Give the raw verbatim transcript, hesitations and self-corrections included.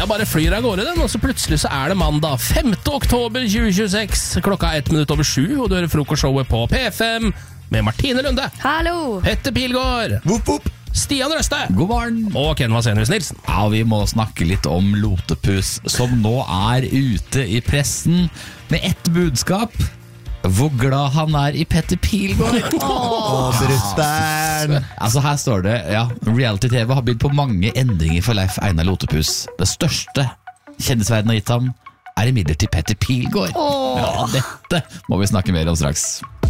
tida bare flyr av gårde den, og så plutselig så er det mandag femte oktober tjue tjueseks. Klokka er ett minutt over sju, og du hører frokostshowet på P fem med Martine Lunde. Hallo! Petter Pilgaard. Whoop, whoop. Stian Røste. God morgen. Og Ken Vasenius Nilsen. Ja, vi må snakke litt om Lotepus, som nå er ute i pressen med ett budskap. Hvor glad han er i Petter Pilgaard. Åh, brutter'n. Altså her står det, ja, reality-T V har bydd på mange endringer for Leif Einar Lotepus. Det største kjendisverden har gitt ham er imidlertid Petter Pilgaard. Ja, dette må vi snakke mer om straks.